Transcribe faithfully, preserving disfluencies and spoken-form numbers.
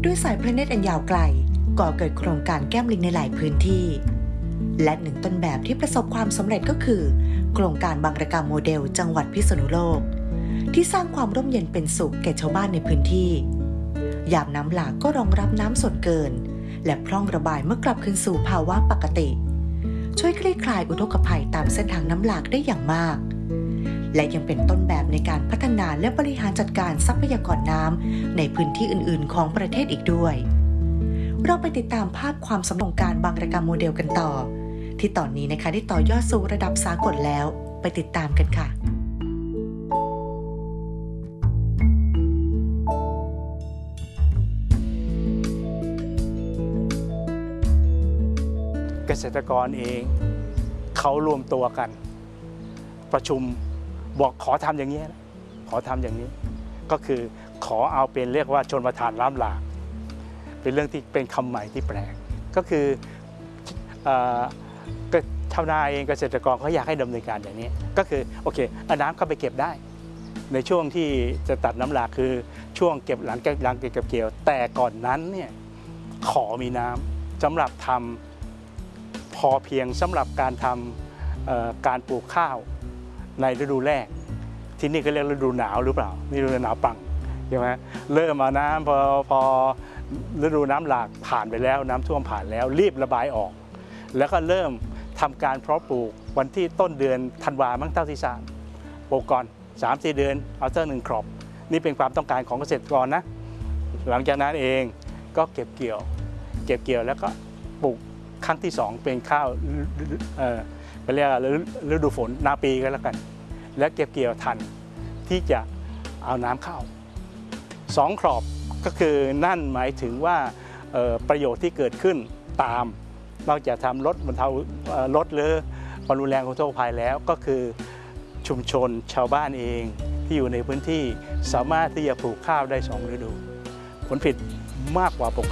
ด้วยสายพระเนตรอันยาวไกลก่อเกิดโครงการแก้มลิงในหลายพื้นที่และหนึ่งต้นแบบที่ประสบความสำเร็จก็คือโครงการบางระกำโมเดลจังหวัดพิษณุโลกที่สร้างความร่มเย็นเป็นสุขแก่ชาวบ้านในพื้นที่ยามน้ำหลากก็รองรับน้ำส่วนเกินและพร่องระบายเมื่อกลับคืนสู่ภาวะปกติช่วยคลี่คลายอุทกภัยตามเส้นทางน้ำหลากได้อย่างมากและยังเป็นต้นแบบในการพัฒนาและบริหารจัดการทรัพยากรน้ำในพื้นที่อื่นๆของประเทศอีกด้วยเราไปติดตามภาพความสำเร็จของการบางระกำโมเดลกันต่อที่ตอนนี้นะคะได้ต่อยอดสู่ระดับสากลแล้วไปติดตามกันค่ะเกษตรกรเองเขารวมตัวกันประชุมบอกขอทำอย่างนี้ขอทำอย่างนี้ก็คือขอเอาเป็นเรียกว่าชนประทานล้ำหลากเป็นเรื่องที่เป็นคำใหม่ที่แปลกก็คือชาวนาเองเกษตรกรเขาอยากให้ดำเนินการอย่างนี้ก็คือโอเคเอาน้ำเข้าไปเก็บได้ในช่วงที่จะตัดน้ำหลากคือช่วงเก็บหลังหลังเก็บเกี่ยวแต่ก่อนนั้นเนี่ยขอมีน้ำสำหรับทำพอเพียงสำหรับการทำการปลูกข้าวในฤดูแรกที่นี่ก็เรียกฤดูหนาวหรือเปล่านี่ฤดูหนาวปังใช่ไหมเริ่มมาน้ำพอพอฤดูน้ำหลากผ่านไปแล้วน้ำท่วมผ่านแล้วรีบระบายออกแล้วก็เริ่มทำการเพาะปลูกวันที่ต้นเดือนธันวาคมเท่าที่ทราบปลูกก่อน สามถึงสี่ เดือนเอาเท่าหนึ่งครอบนี่เป็นความต้องการของเกษตรกรนะหลังจากนั้นเองก็เก็บเกี่ยวเก็บเกี่ยวแล้วก็ปลูกครั้งที่สองเป็นข้าวเอ่อไปเรียกฤดูฝนนาปีก็แล้วกันและเก็บเกี่ยวทันที่จะเอาน้ำเข้าสองครอบก็คือนั่นหมายถึงว่าประโยชน์ที่เกิดขึ้นตามนอกจากทำลดบรรเทาลดหรือความรุนแรงของอุทกภัยแล้วก็คือชุมชนชาวบ้านเองที่อยู่ในพื้นที่สามารถที่จะปลูกข้าวได้สองฤดูผลผลิตมากกว่าปก